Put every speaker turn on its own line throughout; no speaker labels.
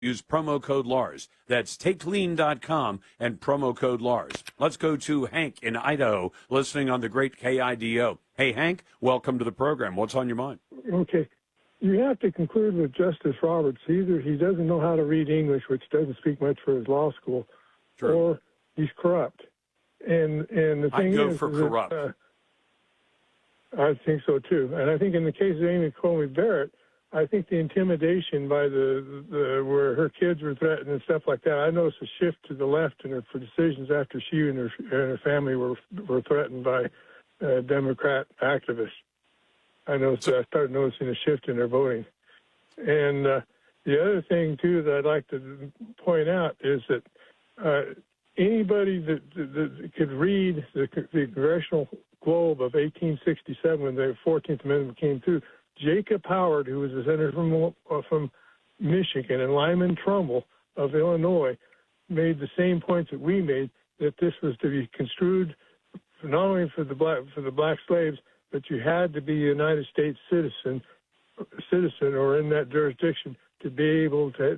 use promo code Lars. That's takelean.com and promo code Lars. Let's go to Hank in Idaho, listening on the great KIDO. Hey, Hank, welcome to the program. What's on your mind?
Okay. You have to conclude with Justice Roberts. Either he doesn't know how to read English, which doesn't speak much for his law school,
True.
or he's corrupt. And the thing
I'd go
is,
for corrupt.
I think so too. And I think in the case of Amy Coney Barrett, I think the intimidation by the where her kids were threatened and stuff like that. I noticed a shift to the left in her for decisions after she and her family were threatened by Democrat activists. I started noticing a shift in her voting. And the other thing too that I'd like to point out is that anybody that could read the Congressional Globe of 1867 when the 14th Amendment came through, Jacob Howard, who was a senator from Michigan, and Lyman Trumbull of Illinois made the same points that we made, that this was to be construed not only for the black slaves, but you had to be a United States citizen or in that jurisdiction to be able to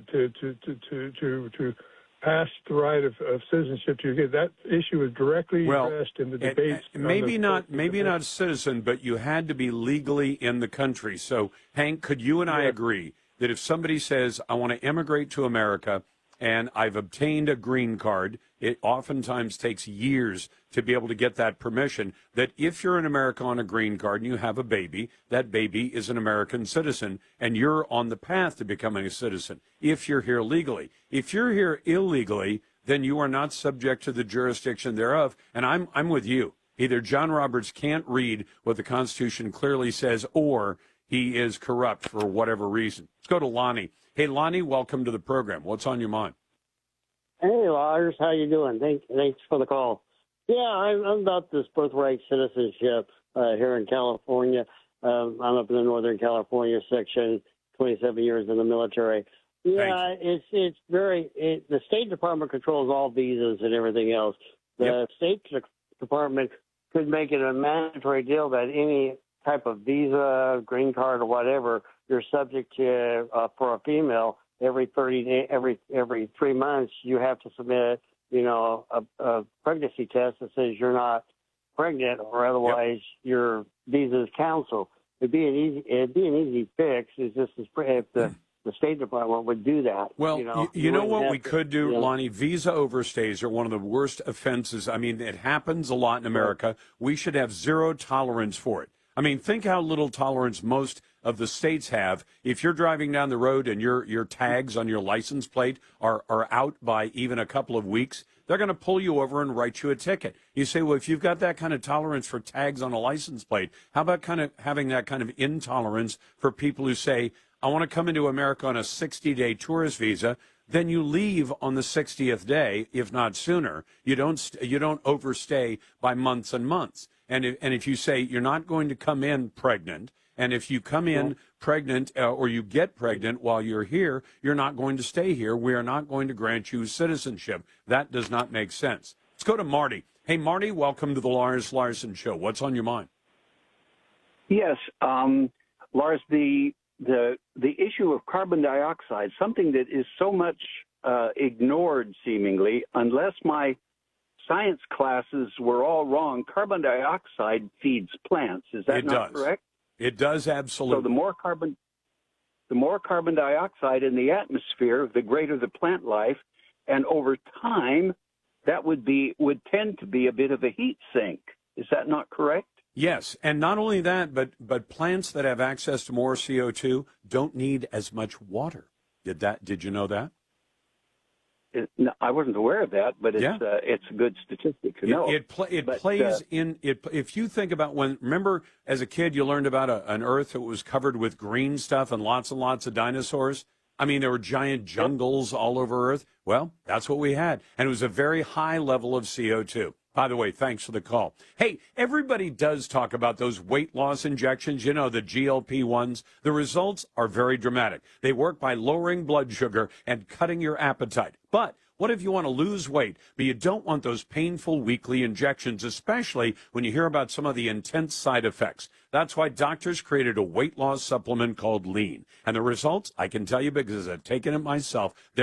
pass the right of citizenship to you. That issue was directly addressed in the debates.
Maybe not citizen, but you had to be legally in the country. So, Hank, could you and I agree that if somebody says, I want to immigrate to America and I've obtained a green card, it oftentimes takes years to be able to get that permission, that if you're in America on a green card and you have a baby, that baby is an American citizen, and you're on the path to becoming a citizen if you're here legally. If you're here illegally, then you are not subject to the jurisdiction thereof. And I'm with you. Either John Roberts can't read what the Constitution clearly says, or he is corrupt for whatever reason. Let's go to Lonnie. Hey, Lonnie, welcome to the program. What's on your mind?
Hey, Lars, how you doing? Thanks for the call. Yeah, I'm about this birthright citizenship here in California. I'm up in the Northern California section, 27 years in the military. Yeah, it's the State Department controls all visas and everything else. The State Department could make it a mandatory deal that any type of visa, green card, or whatever you're subject to for a female. Every 3 months, you have to submit, a pregnancy test that says you're not pregnant, or otherwise your visa is canceled. It'd be an easy fix. It's just if the State Department would do that.
Well, you know what we could do, Lonnie? Visa overstays are one of the worst offenses. I mean, it happens a lot in America. We should have zero tolerance for it. I mean, think how little tolerance most of the states have. If you're driving down the road and your tags on your license plate are out by even a couple of weeks, they're going to pull you over and write you a ticket. You say, well, if you've got that kind of tolerance for tags on a license plate, how about kind of having that kind of intolerance for people who say, I want to come into America on a 60-day tourist visa? Then you leave on the 60th day, if not sooner. You don't overstay by months and months. And if you say you're not going to come in pregnant, and if you come in pregnant or you get pregnant while you're here, you're not going to stay here. We are not going to grant you citizenship. That does not make sense. Let's go to Marty. Hey, Marty, welcome to the Lars Larson Show. What's on your mind?
Yes, Lars, the issue of carbon dioxide, something that is so much ignored seemingly, unless my science classes were all wrong. Carbon dioxide feeds plants. Is that not correct?
It does, absolutely.
So the more carbon dioxide in the atmosphere, the greater the plant life, and over time, that would tend to be a bit of a heat sink. Is that not correct?
Yes, and not only that, but plants that have access to more CO2 don't need as much water. Did you know that?
No, I wasn't aware of that, but it's a good statistic to know.
If you think about remember as a kid you learned about an Earth that was covered with green stuff and lots of dinosaurs. I mean, there were giant jungles all over Earth. Well, that's what we had, and it was a very high level of CO2. By the way, thanks for the call. Hey, everybody does talk about those weight loss injections, you know, the GLP-1s. The results are very dramatic. They work by lowering blood sugar and cutting your appetite. But what if you want to lose weight, but you don't want those painful weekly injections, especially when you hear about some of the intense side effects? That's why doctors created a weight loss supplement called Lean. And the results, I can tell you because I've taken it myself,